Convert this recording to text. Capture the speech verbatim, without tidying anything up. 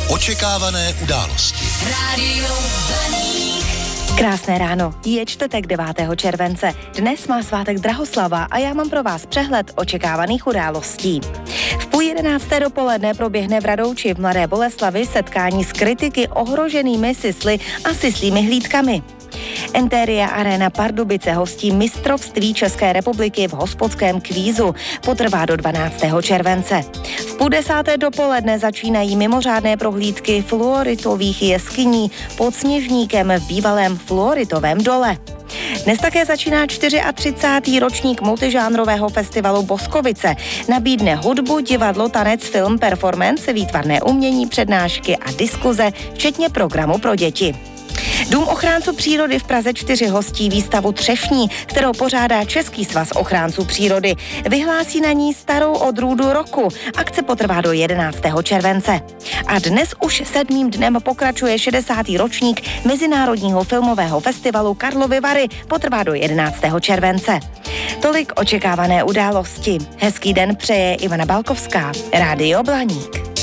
Očekávané události. Rádio Blaník. Krásné ráno, je čtvrtek devátého července. Dnes má svátek Drahoslava a já mám pro vás přehled očekávaných událostí. V půl jedenácté dopoledne proběhne v Radouči v Mladé Boleslavi setkání s kritiky ohroženými sisly a sislými hlídkami. Enteria Arena Pardubice hostí mistrovství České republiky v hospodském kvízu. Potrvá do dvanáctého července. V půl desáté dopoledne začínají mimořádné prohlídky fluoritových jeskyní pod Sněžníkem v bývalém fluoritovém dole. Dnes také začíná třicátý čtvrtý ročník multižánrového festivalu Boskovice. Nabídne hudbu, divadlo, tanec, film, performance, výtvarné umění, přednášky a diskuze, včetně programu pro děti. Dům ochránců přírody v Praze čtyři hostí výstavu Třešní, kterou pořádá Český svaz ochránců přírody. Vyhlásí na ní starou odrůdu roku. Akce potrvá do jedenáctého července. A dnes už sedmým dnem pokračuje šedesátý ročník Mezinárodního filmového festivalu Karlovy Vary. Potrvá do jedenáctého července. Tolik očekávané události. Hezký den přeje Ivana Balkovská. Rádio Blaník.